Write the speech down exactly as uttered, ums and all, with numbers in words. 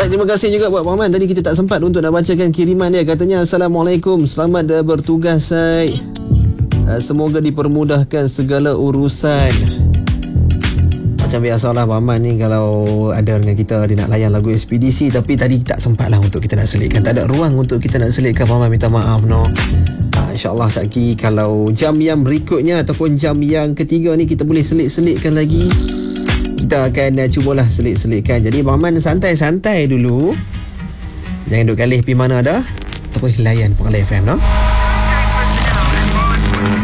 Baik, terima kasih juga buat Muhammad. Tadi kita tak sempat untuk nak bacakan kiriman dia. Katanya, Assalamualaikum, selamat uh, bertugas saya. Uh, semoga dipermudahkan segala urusan. Macam biasalah Muhammad ni kalau ada dengan kita, dia nak layan lagu Ekspedisi, tapi tadi tak sempat lah untuk kita nak selitkan. Tak ada ruang untuk kita nak selitkan. Muhammad minta maaf no. uh, InsyaAllah Saki, kalau jam yang berikutnya ataupun jam yang ketiga ni kita boleh selit-selitkan lagi, kita akan uh, cubalah selit-selitkan. Jadi Muhammad santai-santai dulu, jangan duk kalih pergi mana dah, ataupun layan Pengalih F M no.